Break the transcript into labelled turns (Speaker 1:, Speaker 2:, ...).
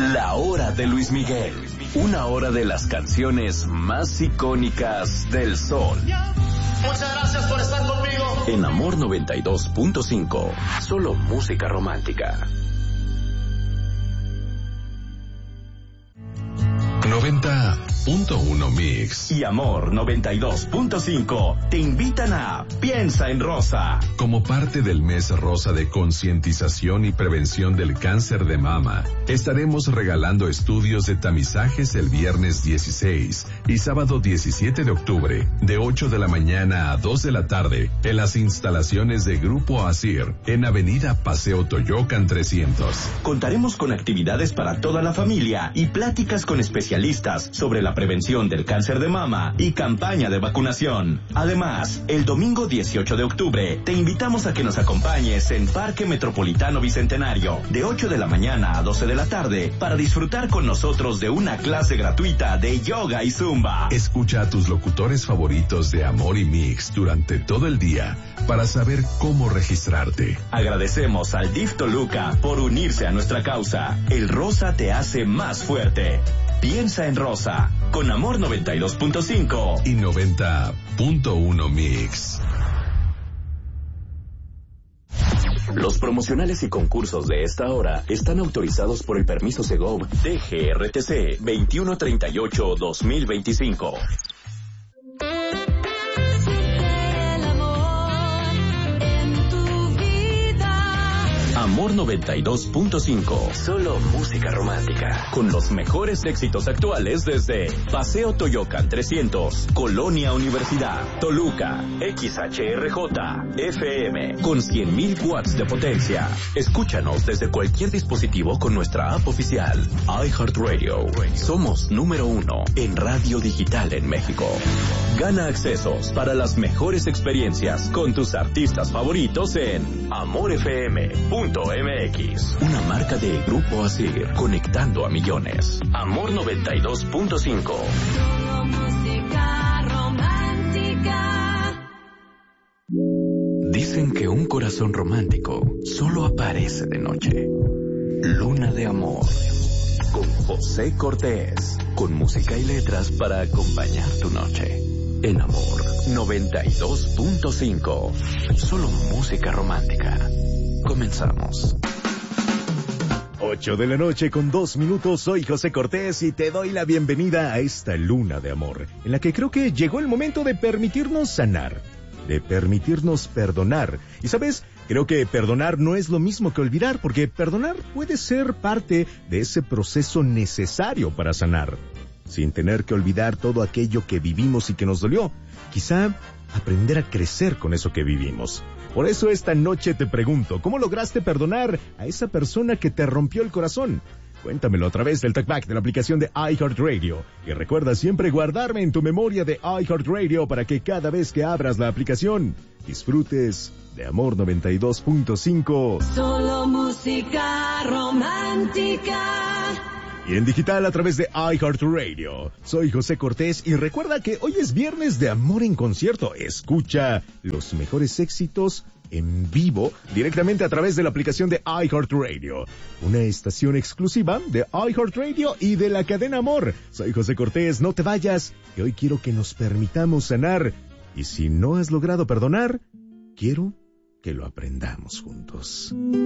Speaker 1: La hora de Luis Miguel. Una hora de las canciones más icónicas del sol.
Speaker 2: Muchas gracias por estar conmigo.
Speaker 1: En Amor 92.5. Solo música romántica.
Speaker 3: 90.1 Mix
Speaker 1: y Amor 92.5 te invitan a Piensa en Rosa.
Speaker 3: Como parte del mes rosa de concientización y prevención del cáncer de mama, estaremos regalando estudios de tamizajes el viernes 16 y sábado 17 de octubre, de 8 de la mañana a 2 de la tarde, en las instalaciones de Grupo Asir, en Avenida Paseo Toyocan 300.
Speaker 1: Contaremos con actividades para toda la familia y pláticas con especialistas sobre la prevención del cáncer de mama y campaña de vacunación. Además, el domingo 18 de octubre te invitamos a que nos acompañes en Parque Metropolitano Bicentenario de 8 de la mañana a 12 de la tarde para disfrutar con nosotros de una clase gratuita de yoga y zumba.
Speaker 3: Escucha a tus locutores favoritos de Amor y Mix durante todo el día para saber cómo registrarte.
Speaker 1: Agradecemos al DIF Toluca por unirse a nuestra causa. El rosa te hace más fuerte. Piensa en Rosa, con Amor 92.5
Speaker 3: y 90.1 Mix.
Speaker 1: Los promocionales y concursos de esta hora están autorizados por el permiso Segov DGRTC 2138-2025. Amor 92.5. Solo música romántica. Con los mejores éxitos actuales desde Paseo Toyocan 300, Colonia Universidad, Toluca, XHRJ, FM, con 100,000 watts de potencia. Escúchanos desde cualquier dispositivo con nuestra app oficial, iHeartRadio. Somos número 1 en radio digital en México. Gana accesos para las mejores experiencias con tus artistas favoritos en amorfm.mx. Una marca de Grupo Asir, conectando a millones. Amor 92.5.
Speaker 4: Música romántica.
Speaker 1: Dicen que un corazón romántico solo aparece de noche. Luna de Amor. Con José Cortés. Con música y letras para acompañar tu noche. En Amor 92.5. Solo música romántica. Comenzamos.
Speaker 5: 8 de la noche con 2 minutos. Soy José Cortés y te doy la bienvenida a esta luna de amor, en la que creo que llegó el momento de permitirnos sanar, de permitirnos perdonar. Y sabes, creo que perdonar no es lo mismo que olvidar, porque perdonar puede ser parte de ese proceso necesario para sanar, sin tener que olvidar todo aquello que vivimos y que nos dolió. Quizá aprender a crecer con eso que vivimos. Por eso esta noche te pregunto, ¿cómo lograste perdonar a esa persona que te rompió el corazón? Cuéntamelo a través del talkback de la aplicación de iHeartRadio. Y recuerda siempre guardarme en tu memoria de iHeartRadio para que cada vez que abras la aplicación, disfrutes de Amor 92.5.
Speaker 4: Solo música romántica.
Speaker 5: Y en digital a través de iHeartRadio. Soy José Cortés y recuerda que hoy es viernes de Amor en Concierto. Escucha los mejores éxitos en vivo directamente a través de la aplicación de iHeartRadio. Una estación exclusiva de iHeartRadio y de la cadena Amor. Soy José Cortés, no te vayas, que hoy quiero que nos permitamos sanar. Y si no has logrado perdonar, quiero que lo aprendamos juntos.